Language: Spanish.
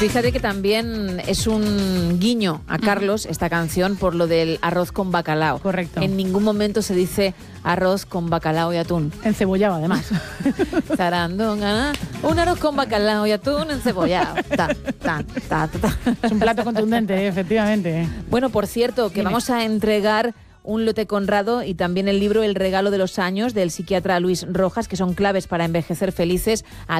Fíjate que también es un guiño a Carlos esta canción por lo del arroz con bacalao. Correcto. En ningún momento se dice arroz con bacalao y atún. Encebollado, además. Zarandonga, un arroz con bacalao y atún encebollado. Es un plato contundente, efectivamente. Bueno, por cierto, que vamos a entregar un lote Conrado y también el libro El regalo de los años del psiquiatra Luis Rojas, que son claves para envejecer felices.